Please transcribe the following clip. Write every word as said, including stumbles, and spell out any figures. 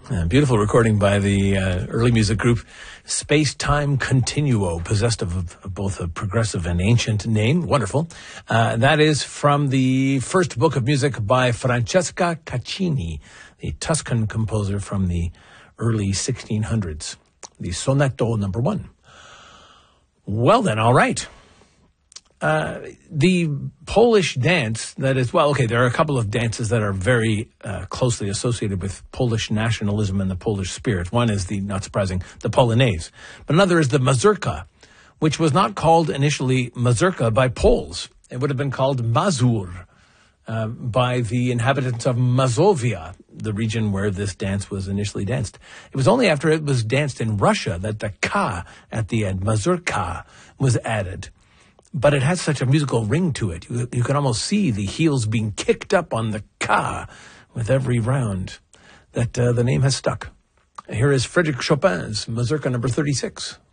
A beautiful recording by the uh, early music group Space Time Continuo, possessed of, of both a progressive and ancient name. Wonderful. Uh, that is from the first book of music by Francesca Caccini, the Tuscan composer from the early sixteen hundreds, the Sonetto number one. Well then, all right. Uh, the Polish dance that is, well, okay, there are a couple of dances that are very uh, closely associated with Polish nationalism and the Polish spirit. One is the, not surprising, the Polonaise. But another is the mazurka, which was not called initially mazurka by Poles. It would have been called mazur uh, by the inhabitants of Mazovia, the region where this dance was initially danced. It was only after it was danced in Russia that the ka at the end, mazurka, was added. But it has such a musical ring to it. You, you can almost see the heels being kicked up on the ka with every round that uh, the name has stuck. Here is Frédéric Chopin's Mazurka number thirty-six.